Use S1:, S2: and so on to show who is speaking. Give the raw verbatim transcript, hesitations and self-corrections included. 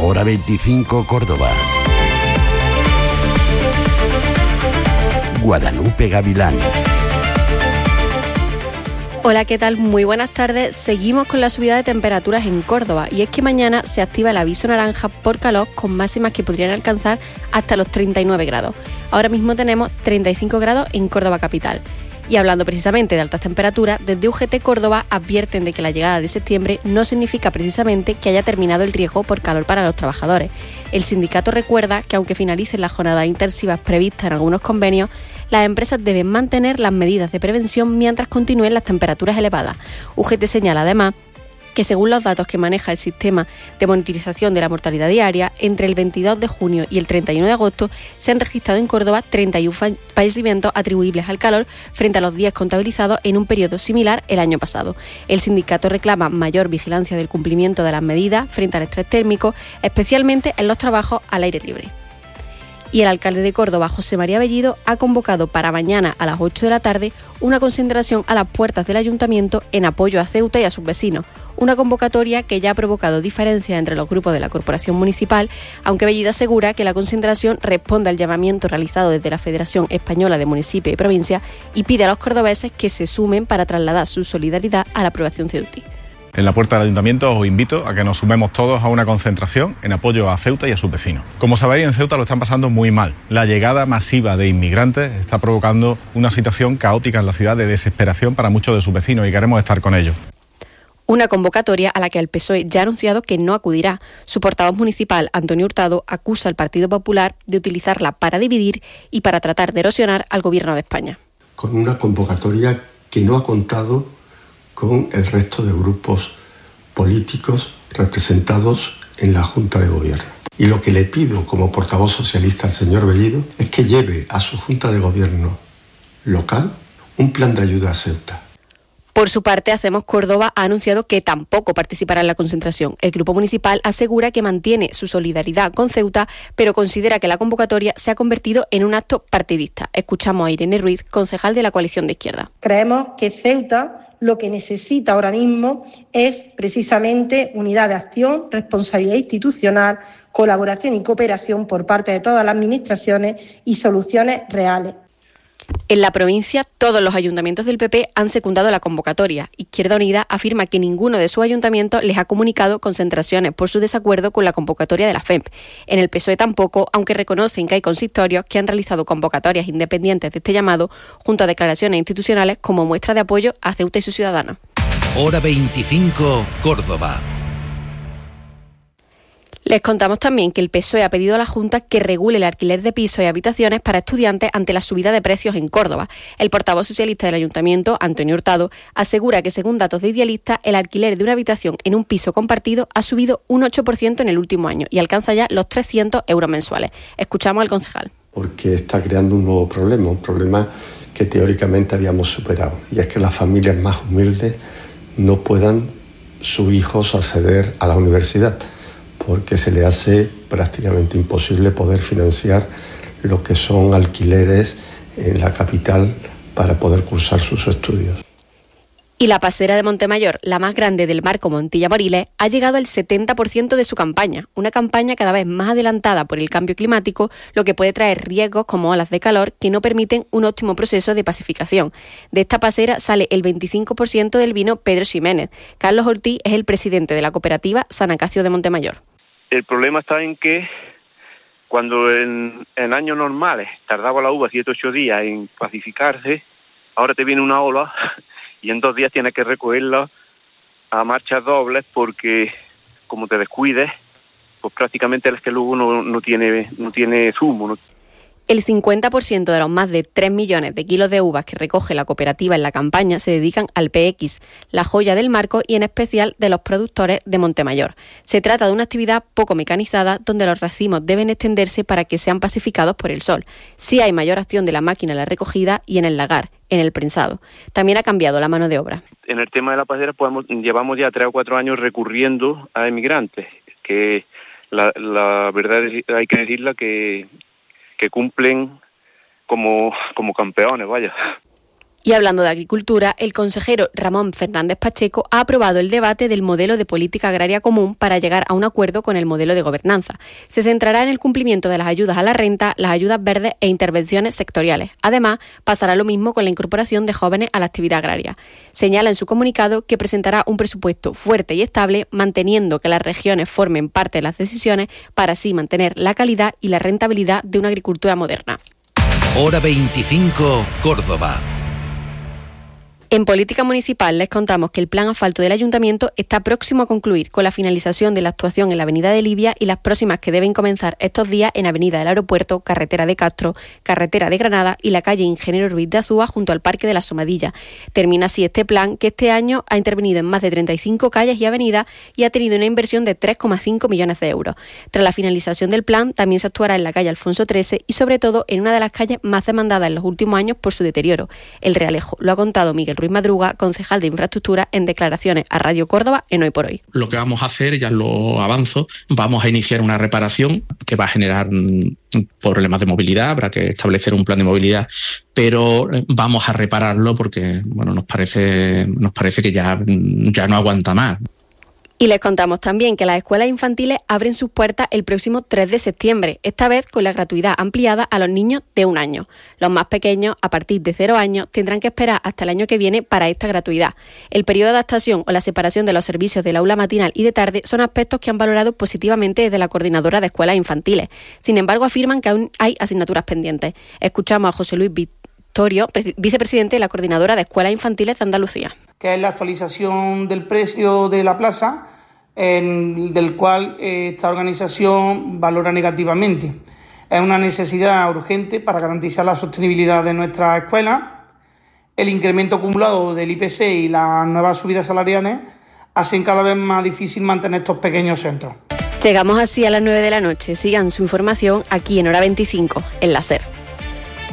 S1: Hora veinticinco, Córdoba. Guadalupe Gavilán.
S2: Hola, ¿qué tal? Muy buenas tardes. Seguimos con la subida de temperaturas en Córdoba y es que mañana se activa el aviso naranja por calor con máximas que podrían alcanzar hasta los treinta y nueve grados. Ahora mismo tenemos treinta y cinco grados en Córdoba capital. Y hablando precisamente de altas temperaturas, desde U G T Córdoba advierten de que la llegada de septiembre no significa precisamente que haya terminado el riesgo por calor para los trabajadores. El sindicato recuerda que aunque finalicen las jornadas intensivas previstas en algunos convenios, las empresas deben mantener las medidas de prevención mientras continúen las temperaturas elevadas. U G T señala además que según los datos que maneja el sistema de monitorización de la mortalidad diaria, entre el veintidós de junio y el treinta y uno de agosto se han registrado en Córdoba treinta y uno fallecimientos atribuibles al calor frente a los diez contabilizados en un periodo similar el año pasado. El sindicato reclama mayor vigilancia del cumplimiento de las medidas frente al estrés térmico, especialmente en los trabajos al aire libre. Y el alcalde de Córdoba, José María Bellido, ha convocado para mañana a las ocho de la tarde una concentración a las puertas del ayuntamiento en apoyo a Ceuta y a sus vecinos. Una convocatoria que ya ha provocado diferencias entre los grupos de la corporación municipal, aunque Bellido asegura que la concentración responde al llamamiento realizado desde la Federación Española de Municipios y Provincias y pide a los cordobeses que se sumen para trasladar su solidaridad a la aprobación ceutí.
S3: En la puerta del ayuntamiento os invito a que nos sumemos todos a una concentración en apoyo a Ceuta y a sus vecinos. Como sabéis, en Ceuta lo están pasando muy mal. La llegada masiva de inmigrantes está provocando una situación caótica en la ciudad de desesperación para muchos de sus vecinos y queremos estar con ellos.
S2: Una convocatoria a la que el P S O E ya ha anunciado que no acudirá. Su portavoz municipal, Antonio Hurtado, acusa al Partido Popular de utilizarla para dividir y para tratar de erosionar al Gobierno de España.
S4: Con una convocatoria que no ha contado con el resto de grupos políticos representados en la Junta de Gobierno. Y lo que le pido como portavoz socialista al señor Bellido es que lleve a su Junta de Gobierno local un plan de ayuda a Ceuta.
S2: Por su parte, Hacemos Córdoba ha anunciado que tampoco participará en la concentración. El grupo municipal asegura que mantiene su solidaridad con Ceuta, pero considera que la convocatoria se ha convertido en un acto partidista. Escuchamos a Irene Ruiz, concejal de la coalición de izquierda.
S5: Creemos que Ceuta lo que necesita ahora mismo es precisamente unidad de acción, responsabilidad institucional, colaboración y cooperación por parte de todas las administraciones y soluciones reales.
S2: En la provincia, todos los ayuntamientos del P P han secundado la convocatoria. Izquierda Unida afirma que ninguno de sus ayuntamientos les ha comunicado concentraciones por su desacuerdo con la convocatoria de la F E M P. En el P S O E tampoco, aunque reconocen que hay consistorios que han realizado convocatorias independientes de este llamado, junto a declaraciones institucionales como muestra de apoyo a Ceuta y sus ciudadanos.
S1: Hora veinticinco, Córdoba.
S2: Les contamos también que el P S O E ha pedido a la Junta que regule el alquiler de pisos y habitaciones para estudiantes ante la subida de precios en Córdoba. El portavoz socialista del Ayuntamiento, Antonio Hurtado, asegura que según datos de Idealista, el alquiler de una habitación en un piso compartido ha subido un ocho por ciento en el último año y alcanza ya los trescientos euros mensuales. Escuchamos al concejal.
S4: Porque está creando un nuevo problema, un problema que teóricamente habíamos superado, y es que las familias más humildes no puedan sus hijos acceder a la universidad, porque se le hace prácticamente imposible poder financiar lo que son alquileres en la capital para poder cursar sus estudios.
S2: Y la pasera de Montemayor, la más grande del marco Montilla-Moriles, ha llegado al setenta por ciento de su campaña, una campaña cada vez más adelantada por el cambio climático, lo que puede traer riesgos como olas de calor que no permiten un óptimo proceso de pacificación. De esta pasera sale el veinticinco por ciento del vino Pedro Ximénez. Carlos Ortiz es el presidente de la cooperativa San Acacio de Montemayor.
S6: El problema está en que cuando en, en años normales tardaba la uva siete o ocho días en pacificarse, ahora te viene una ola y en dos días tienes que recogerla a marchas dobles porque como te descuides, pues prácticamente es que luego no, no tiene no tiene zumo. No.
S2: El cincuenta por ciento de los más de tres millones de kilos de uvas que recoge la cooperativa en la campaña se dedican al P X, la joya del marco y en especial de los productores de Montemayor. Se trata de una actividad poco mecanizada donde los racimos deben extenderse para que sean pacificados por el sol. Sí hay mayor acción de la máquina en la recogida y en el lagar, en el prensado. También ha cambiado la mano de obra.
S6: En el tema de la pasera podemos, llevamos ya tres o cuatro años recurriendo a emigrantes, que la, la verdad es, hay que decirla que... que cumplen como, como campeones, vaya.
S2: Y hablando de agricultura, el consejero Ramón Fernández Pacheco ha aprobado el debate del modelo de política agraria común para llegar a un acuerdo con el modelo de gobernanza. Se centrará en el cumplimiento de las ayudas a la renta, las ayudas verdes e intervenciones sectoriales. Además, pasará lo mismo con la incorporación de jóvenes a la actividad agraria. Señala en su comunicado que presentará un presupuesto fuerte y estable, manteniendo que las regiones formen parte de las decisiones para así mantener la calidad y la rentabilidad de una agricultura moderna.
S1: Hora veinticinco, Córdoba.
S2: En política municipal les contamos que el plan asfalto del Ayuntamiento está próximo a concluir con la finalización de la actuación en la Avenida de Libia y las próximas que deben comenzar estos días en Avenida del Aeropuerto, Carretera de Castro, Carretera de Granada y la calle Ingeniero Ruiz de Azúa junto al Parque de la Somadilla. Termina así este plan que este año ha intervenido en más de treinta y cinco calles y avenidas y ha tenido una inversión de tres coma cinco millones de euros. Tras la finalización del plan también se actuará en la calle Alfonso trece y sobre todo en una de las calles más demandadas en los últimos años por su deterioro, el Realejo. Lo ha contado Miguel Ruiz Madruga, concejal de Infraestructura, en declaraciones a Radio Córdoba en Hoy por Hoy.
S7: Lo que vamos a hacer, ya lo avanzo, vamos a iniciar una reparación que va a generar problemas de movilidad, habrá que establecer un plan de movilidad, pero vamos a repararlo porque bueno, nos parece, nos parece que ya, ya no aguanta más.
S2: Y les contamos también que las escuelas infantiles abren sus puertas el próximo tres de septiembre, esta vez con la gratuidad ampliada a los niños de un año. Los más pequeños, a partir de cero años, tendrán que esperar hasta el año que viene para esta gratuidad. El periodo de adaptación o la separación de los servicios del aula matinal y de tarde son aspectos que han valorado positivamente desde la Coordinadora de Escuelas Infantiles. Sin embargo, afirman que aún hay asignaturas pendientes. Escuchamos a José Luis Victorio, vicepresidente de la Coordinadora de Escuelas Infantiles de Andalucía.
S8: Que es la actualización del precio de la plaza, en, del cual eh, esta organización valora negativamente. Es una necesidad urgente para garantizar la sostenibilidad de nuestras escuelas. El incremento acumulado del I P C y las nuevas subidas salariales hacen cada vez más difícil mantener estos pequeños centros.
S2: Llegamos así a las nueve de la noche. Sigan su información aquí en Hora veinticinco, en la SER.